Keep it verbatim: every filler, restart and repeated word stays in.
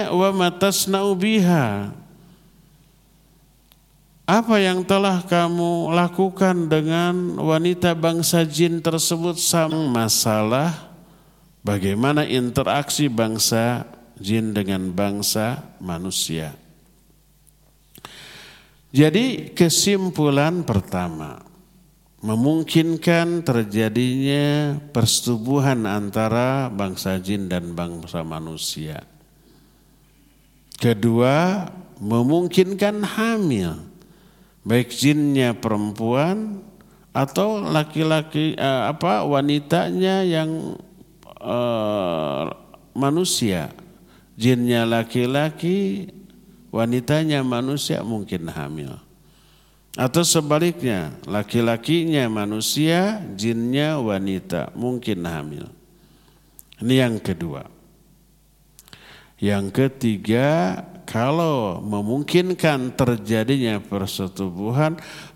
bertanya, wa matasna'u biha, apa yang telah kamu lakukan dengan wanita bangsa jin tersebut? Sama masalah bagaimana interaksi bangsa jin dengan bangsa manusia. Jadi kesimpulan pertama, memungkinkan terjadinya persetubuhan antara bangsa jin dan bangsa manusia. Kedua, memungkinkan hamil, baik jinnya perempuan atau laki-laki eh, apa wanitanya yang eh, manusia, jinnya laki-laki, wanitanya manusia mungkin hamil. Atau sebaliknya, laki-lakinya manusia, jinnya wanita, mungkin hamil. Ini yang kedua. Yang ketiga, kalau memungkinkan terjadinya persetubuhan,